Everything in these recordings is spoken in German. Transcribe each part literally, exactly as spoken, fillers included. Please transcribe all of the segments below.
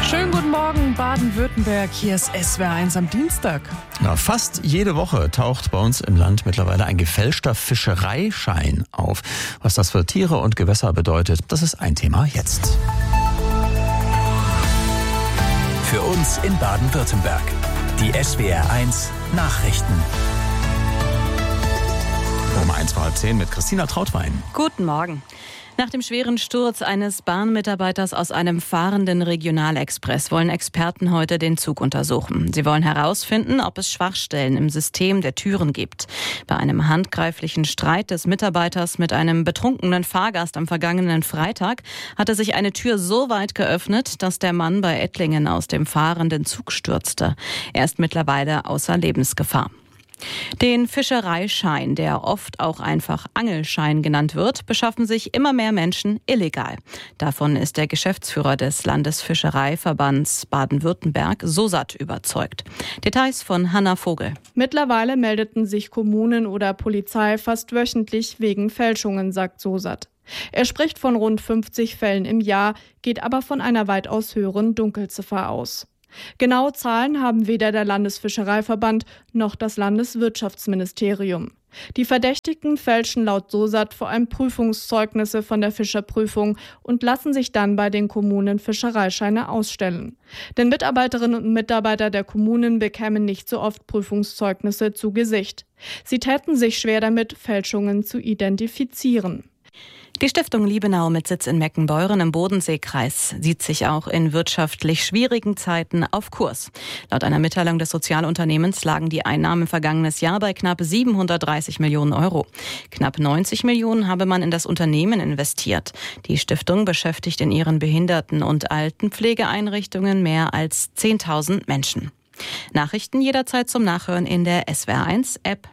Schönen guten Morgen, Baden-Württemberg. Hier ist S W R eins am Dienstag. Ja, fast jede Woche taucht bei uns im Land mittlerweile ein gefälschter Fischereischein auf. Was das für Tiere und Gewässer bedeutet, das ist ein Thema jetzt. Für uns in Baden-Württemberg. Die S W R eins Nachrichten. Um eins vor halb zehn mit Christina Trautwein. Guten Morgen. Nach dem schweren Sturz eines Bahnmitarbeiters aus einem fahrenden Regionalexpress wollen Experten heute den Zug untersuchen. Sie wollen herausfinden, ob es Schwachstellen im System der Türen gibt. Bei einem handgreiflichen Streit des Mitarbeiters mit einem betrunkenen Fahrgast am vergangenen Freitag hatte sich eine Tür so weit geöffnet, dass der Mann bei Ettlingen aus dem fahrenden Zug stürzte. Er ist mittlerweile außer Lebensgefahr. Den Fischereischein, der oft auch einfach Angelschein genannt wird, beschaffen sich immer mehr Menschen illegal. Davon ist der Geschäftsführer des Landesfischereiverbands Baden-Württemberg, SOSAT, überzeugt. Details von Hanna Vogel. Mittlerweile meldeten sich Kommunen oder Polizei fast wöchentlich wegen Fälschungen, sagt SOSAT. Er spricht von rund fünfzig Fällen im Jahr, geht aber von einer weitaus höheren Dunkelziffer aus. Genaue Zahlen haben weder der Landesfischereiverband noch das Landeswirtschaftsministerium. Die Verdächtigen fälschen laut SOSAT vor allem Prüfungszeugnisse von der Fischerprüfung und lassen sich dann bei den Kommunen Fischereischeine ausstellen. Denn Mitarbeiterinnen und Mitarbeiter der Kommunen bekämen nicht so oft Prüfungszeugnisse zu Gesicht. Sie täten sich schwer damit, Fälschungen zu identifizieren. Die Stiftung Liebenau mit Sitz in Meckenbeuren im Bodenseekreis sieht sich auch in wirtschaftlich schwierigen Zeiten auf Kurs. Laut einer Mitteilung des Sozialunternehmens lagen die Einnahmen vergangenes Jahr bei knapp siebenhundertdreißig Millionen Euro. Knapp neunzig Millionen habe man in das Unternehmen investiert. Die Stiftung beschäftigt in ihren Behinderten- und Altenpflegeeinrichtungen mehr als zehntausend Menschen. Nachrichten jederzeit zum Nachhören in der S W R eins App.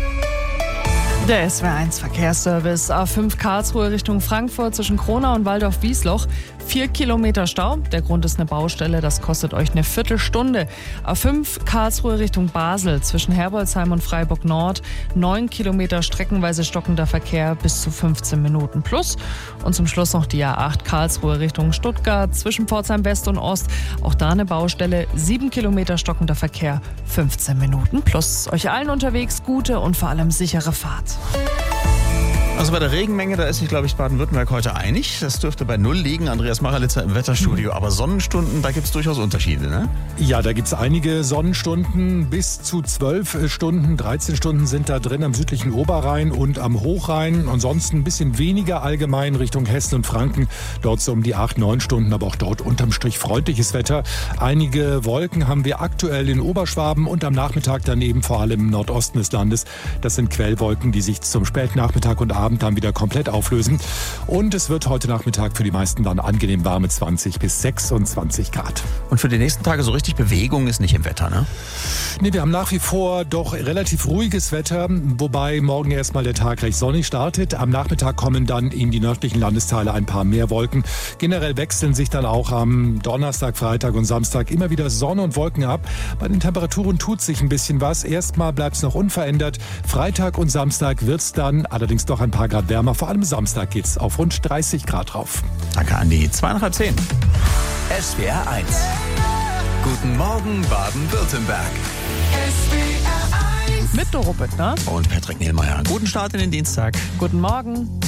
Der S W R eins Verkehrsservice. A fünf Karlsruhe Richtung Frankfurt zwischen Kronau und Waldorf-Wiesloch. Vier Kilometer Stau. Der Grund ist eine Baustelle. Das kostet euch eine Viertelstunde. A fünf Karlsruhe Richtung Basel zwischen Herbolzheim und Freiburg Nord. Neun Kilometer streckenweise stockender Verkehr bis zu fünfzehn Minuten plus. Und zum Schluss noch die A acht Karlsruhe Richtung Stuttgart zwischen Pforzheim West und Ost. Auch da eine Baustelle. Sieben Kilometer stockender Verkehr. fünfzehn Minuten plus. Euch allen unterwegs gute und vor allem sichere Fahrt. Also bei der Regenmenge, da ist sich, glaube ich, Baden-Württemberg heute einig. Das dürfte bei Null liegen. Andreas Maralitzer im Wetterstudio. Aber Sonnenstunden, da gibt es durchaus Unterschiede, ne? Ja, da gibt es einige Sonnenstunden. Bis zu zwölf Stunden, dreizehn Stunden sind da drin am südlichen Oberrhein und am Hochrhein. Ansonsten ein bisschen weniger allgemein Richtung Hessen und Franken. Dort so um die acht, neun Stunden, aber auch dort unterm Strich freundliches Wetter. Einige Wolken haben wir aktuell in Oberschwaben und am Nachmittag daneben vor allem im Nordosten des Landes. Das sind Quellwolken, die sich zum Spätnachmittag und Abend dann wieder komplett auflösen. Und es wird heute Nachmittag für die meisten dann angenehm warme zwanzig bis sechsundzwanzig Grad. Und für die nächsten Tage so richtig Bewegung ist nicht im Wetter, ne? Nee, wir haben nach wie vor doch relativ ruhiges Wetter, wobei morgen erstmal der Tag recht sonnig startet. Am Nachmittag kommen dann in die nördlichen Landesteile ein paar mehr Wolken. Generell wechseln sich dann auch am Donnerstag, Freitag und Samstag immer wieder Sonne und Wolken ab. Bei den Temperaturen tut sich ein bisschen was. Erstmal bleibt es noch unverändert. Freitag und Samstag wird es dann allerdings doch ein paar Grad wärmer. Vor allem Samstag geht es auf rund dreißig Grad rauf. Danke, Andi. Zweieinhalb zehn. S W R eins. Guten Morgen, Baden-Württemberg. S W R eins. Mit Doro Büttner. Und Patrick Nielmeier. Guten Start in den Dienstag. Guten Morgen.